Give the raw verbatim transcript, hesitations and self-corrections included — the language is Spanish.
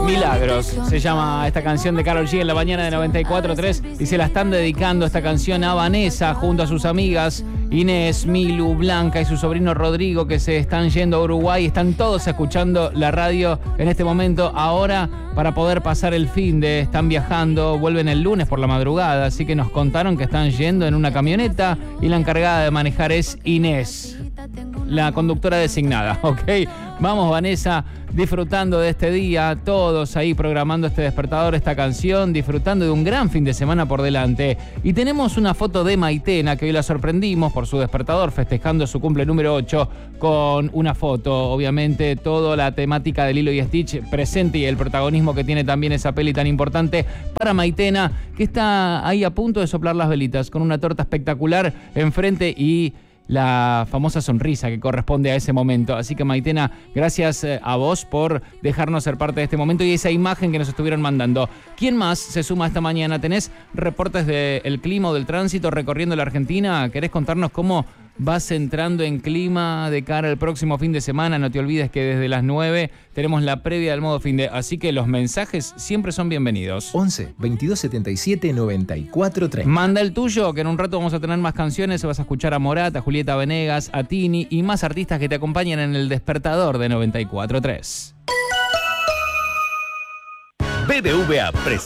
Milagros se llama esta canción de Karol G en la mañana de noventa y cuatro punto tres y se la están dedicando esta canción a Vanessa junto a sus amigas Inés, Milu, Blanca y su sobrino Rodrigo, que se están yendo a Uruguay. Están todos escuchando la radio en este momento ahora para poder pasar el fin de están viajando, vuelven el lunes por la madrugada, así que nos contaron que están yendo en una camioneta y la encargada de manejar es Inés, la conductora designada, ¿ok? Vamos, Vanessa, disfrutando de este día, todos ahí programando este despertador, esta canción, disfrutando de un gran fin de semana por delante. Y tenemos una foto de Maitena, que hoy la sorprendimos por su despertador, festejando su cumple número ocho, con una foto, obviamente, toda la temática de Lilo y Stitch presente y el protagonismo que tiene también esa peli tan importante para Maitena, que está ahí a punto de soplar las velitas, con una torta espectacular enfrente y la famosa sonrisa que corresponde a ese momento. Así que, Maitena, gracias a vos por dejarnos ser parte de este momento y esa imagen que nos estuvieron mandando. ¿Quién más se suma esta mañana? ¿Tenés reportes del clima o del tránsito recorriendo la Argentina? ¿Querés contarnos cómo vas entrando en clima de cara al próximo fin de semana? No te olvides que desde las nueve tenemos la previa del modo fin de... Así que los mensajes siempre son bienvenidos. once, veintidós setenta y siete, noventa y cuatro, treinta. Manda el tuyo, que en un rato vamos a tener más canciones. Vas a escuchar a Morat, a Julieta Venegas, a Tini y más artistas que te acompañan en el despertador de noventa y cuatro punto tres. B B V A presenta